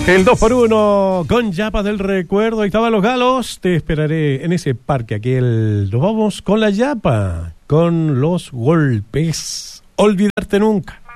El 2x1 con Yapa del Recuerdo. Ahí estaban los galos. Te esperaré en ese parque aquel. Nos vamos con la Yapa, con los golpes. Olvidarte nunca.